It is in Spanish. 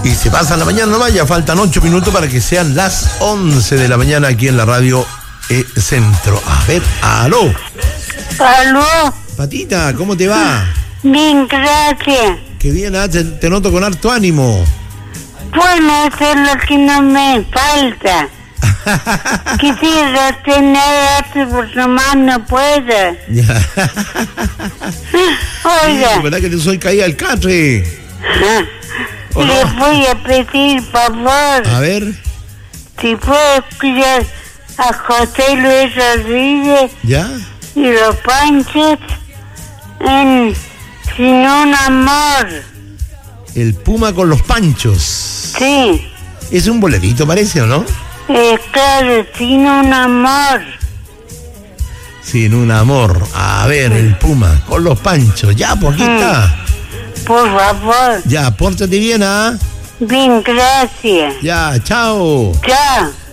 Y se pasa la mañana nomás, ya faltan 8 minutos para que sean las 11 de la mañana aquí en la radio Centro. A ver, aló. Aló. Patita, ¿cómo te va? Bien, gracias. Qué bien, te noto con harto ánimo. Bueno, eso es lo que no me falta. Quisiera tener arte, pues nomás no puedo. Ya. Oiga. ¿Verdad que te soy caída al catre? Le voy a pedir favor. A ver. Si puedo escuchar a José Luis Rodríguez. ¿Ya? Y los Panchos en Sin un amor. El Puma con los Panchos. Sí. Es un bolerito, parece, ¿o no? Claro, Sin un amor. Sin un amor. A ver, el Puma con los Panchos. Ya, pues aquí está. Por favor. Ya, pórtate bien, ¿ah? Bien, gracias. Ya, chao. Chao.